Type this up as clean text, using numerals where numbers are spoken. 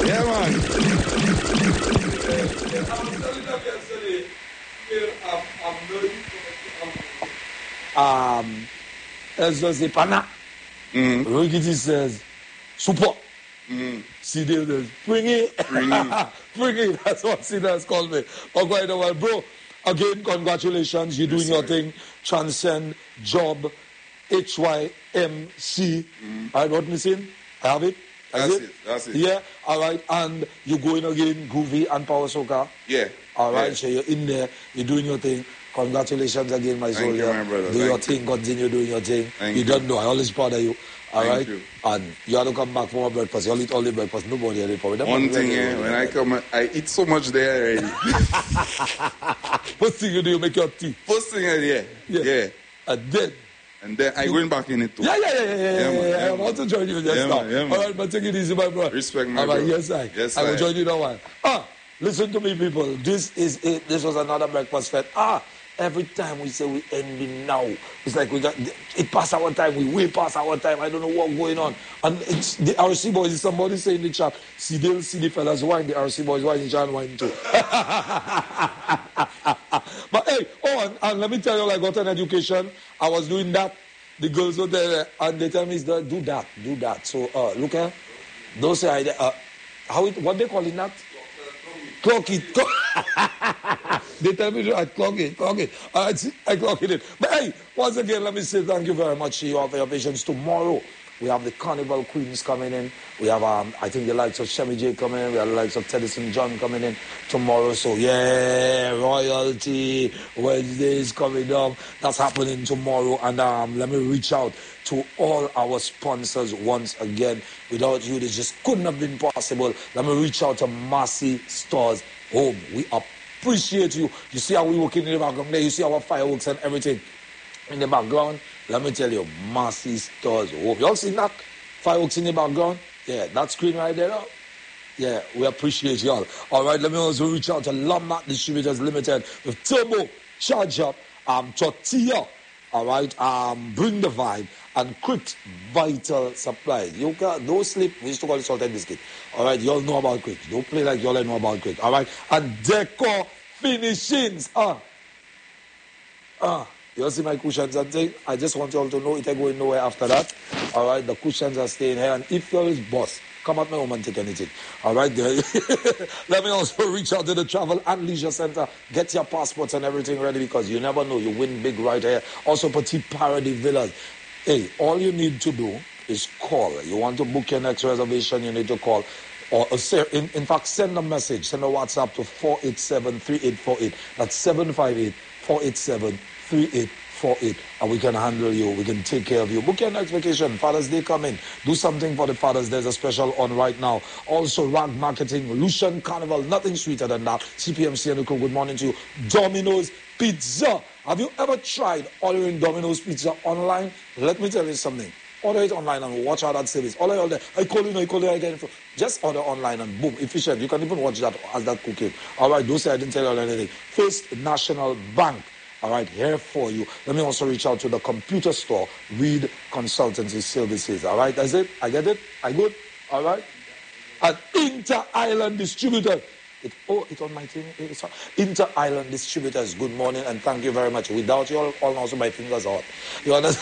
Yeah, man. I was telling them yesterday, I'm very as does the pana. Rikiti says, super. Sidil says, bring it. Bring it. That's what Sidil has called me. Okay, well, bro, again, congratulations. You're doing your thing. Transcend, job, HYMC. I got missing. I have it. That's it. Yeah, all right. And you're going again, Groovy and Power Soca. Yeah. All right, so you're in there. You're doing your thing. Congratulations again, my soldier. soldier. Thank you, my brother. Do your thing. Continue doing your thing. You don't know. I always proud of you. All right? You. And you have to come back for more breakfast. You all eat all the breakfast. Nobody had it for me. One thing, when I come, I eat so much there already. First thing you do, you make your tea. First thing, yeah. And then I going back in it too. Yeah. I want to join you just now. All right, but take it easy, my bro. Respect, my bro. Yes, I will join you now. Listen to me, people. This is it. This was another breakfast fest. Every time we say we ending now, it's like we got it past our time. We way past our time. I don't know what's going on. And it's the RC boys. Is somebody say in the chat? See the fellas wine. The RC boys wine. John wine too. But hey, and let me tell you, I got an education. I was doing that. The girls were there, and they tell me, do that. So look at those say what they call it that? Clock it. They tell me I clock it. I clock it in. But hey, once again, let me say thank you very much to you all for your patience. Tomorrow, we have the Carnival Queens coming in. We have, I think, the likes of Shemi J coming in. We have the likes of Teddyson John coming in tomorrow. So, yeah, Royalty Wednesday is coming up. That's happening tomorrow. And let me reach out to all our sponsors once again. Without you, this just couldn't have been possible. Let me reach out to Massey Stores Home. We appreciate you. You see how we working in the background there? You see our fireworks and everything in the background? Let me tell you, Massey Stores Home. You all see that? Fireworks in the background? Yeah, that screen right there. Yeah, we appreciate y'all. All right, let me also reach out to Lombard Distributors Limited with Turbo, Charge Up, Tortilla, all right, Bring the Vibe, and Quick Vital Supplies. You don't sleep. We used to call it Salt and Biscuit. All right, y'all know about Quick. Don't play like y'all know about Quick. All right, and Decor Finishings. You see my cushions and thing? I just want you all to know it ain't going nowhere after that. All right, the cushions are staying here. And if you're his boss, come at my home and take anything. All right, let me also reach out to the Travel and Leisure Center. Get your passports and everything ready because you never know. You win big right here. Also, Petit Paradis Villas. Hey, all you need to do is call. You want to book your next reservation, you need to call. Or in fact, send a message. Send a WhatsApp to 487-3848. That's 758-487-3848. And we can handle you. We can take care of you. Book your next vacation. Father's Day coming. Do something for the fathers. There's a special on right now. Also, Rag Marketing, Lucian Carnival. Nothing sweeter than that. CPMC and the crew, good morning to you. Domino's Pizza. Have you ever tried ordering Domino's Pizza online? Let me tell you something. Order it online and watch how that service. All there. I call you, I get it. Just order online and boom, efficient. You can even watch that as that cooking. All right, don't say I didn't tell you anything. First National Bank. All right, here for you. Let me also reach out to the computer store, Reed Consultancy Services. All right, that's it. I get it. I good. All right. An Inter-Island Distributor. It's on my thing. Inter-Island Distributors. Good morning and thank you very much. Without you all also my fingers out. You understand?